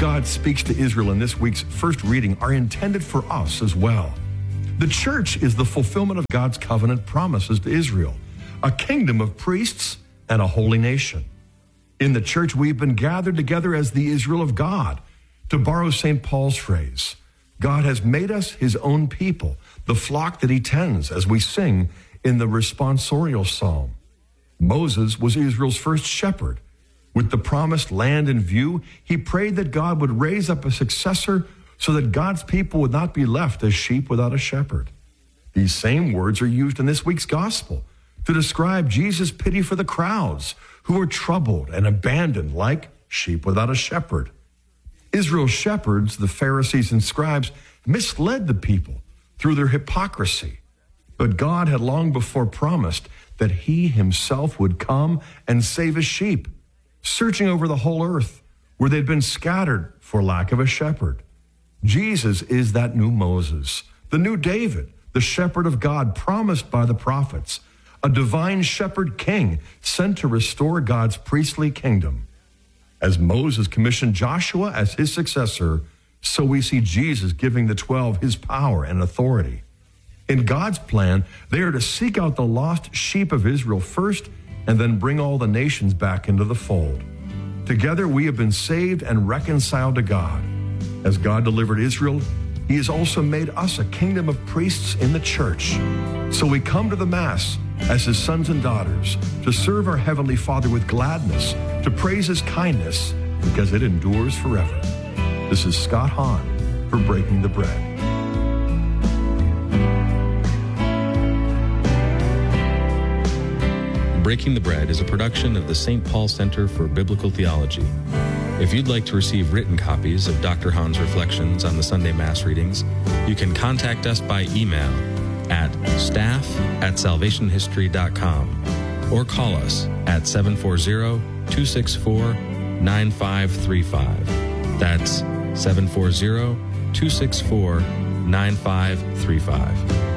God speaks to Israel in this week's first reading are intended for us as well. The church is the fulfillment of God's covenant promises to Israel, a kingdom of priests and a holy nation. In the church, we've been gathered together as the Israel of God. To borrow St. Paul's phrase, God has made us his own people, the flock that he tends, as we sing in the responsorial psalm. Moses was Israel's first shepherd. With the promised land in view, he prayed that God would raise up a successor so that God's people would not be left as sheep without a shepherd. These same words are used in this week's gospel to describe Jesus' pity for the crowds who were troubled and abandoned like sheep without a shepherd. Israel's shepherds, the Pharisees and scribes, misled the people through their hypocrisy. But God had long before promised that he himself would come and save his sheep, searching over the whole earth where they'd been scattered for lack of a shepherd. Jesus is that new Moses, the new David, the shepherd of God promised by the prophets, a divine shepherd king sent to restore God's priestly kingdom. As Moses commissioned Joshua as his successor, so we see Jesus giving the 12 his power and authority. In God's plan, they are to seek out the lost sheep of Israel first and then bring all the nations back into the fold. Together we have been saved and reconciled to God. As God delivered Israel, he has also made us a kingdom of priests in the church. So we come to the Mass as his sons and daughters to serve our Heavenly Father with gladness, to praise his kindness because it endures forever. This is Scott Hahn for Breaking the Bread. Breaking the Bread is a production of the St. Paul Center for Biblical Theology. If you'd like to receive written copies of Dr. Hahn's reflections on the Sunday Mass readings, you can contact us by email at staff@salvationhistory.com or call us at 740-264-9535. That's 740-264-9535.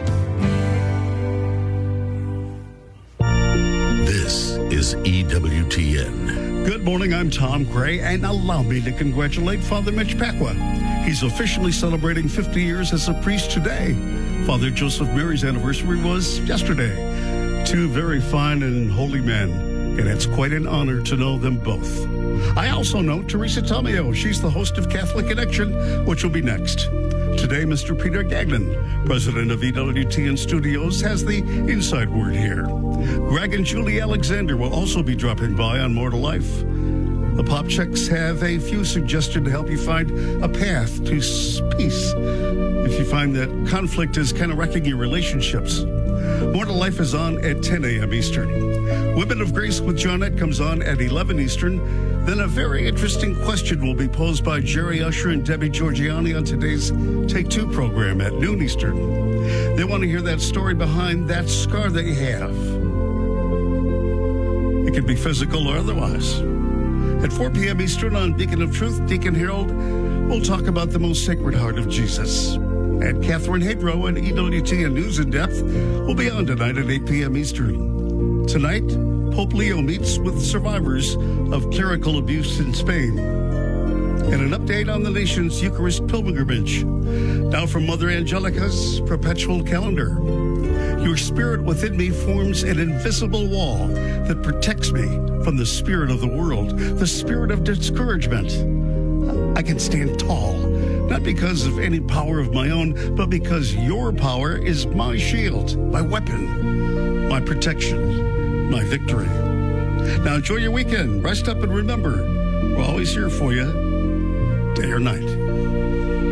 This is EWTN. Good morning, I'm Tom Gray, and allow me to congratulate Father Mitch Pacwa. He's officially celebrating 50 years as a priest today. Father Joseph Mary's anniversary was yesterday. Two very fine and holy men, and it's quite an honor to know them both. I also know Teresa Tomeo. She's the host of Catholic Connection, which will be next. Today, Mr. Peter Gagnon, president of EWTN Studios, has the inside word here. Greg and Julie Alexander will also be dropping by on More to Life. The Pop Checks have a few suggestions to help you find a path to peace if you find that conflict is kind of wrecking your relationships. More to Life is on at 10 a.m. Eastern. Women of Grace with Johnette comes on at 11 Eastern. Then a very interesting question will be posed by Jerry Usher and Debbie Georgiani on today's Take Two program at noon Eastern. They want to hear that story behind that scar that you have. It could be physical or otherwise. At 4 p.m. Eastern on Beacon of Truth, Deacon Harold will talk about the most sacred heart of Jesus. And Catherine Hadrow and EWTN News in Depth will be on tonight at 8 p.m. Eastern. Tonight, Pope Leo meets with survivors of clerical abuse in Spain. And an update on the nation's Eucharist pilgrimage. Now from Mother Angelica's perpetual calendar. Your spirit within me forms an invisible wall that protects me from the spirit of the world, the spirit of discouragement. I can stand tall, not because of any power of my own, but because your power is my shield, my weapon, my protection, my victory. Now enjoy your weekend. Rest up and remember, we're always here for you, day or night.